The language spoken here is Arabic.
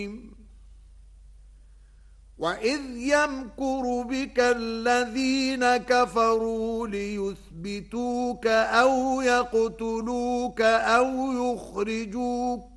وَإِذْ يَمْكُرُ بِكَ الَّذِينَ كَفَرُوا لِيُثْبِتُوكَ أَوْ يَقْتُلُوكَ أَوْ يُخْرِجُوكَ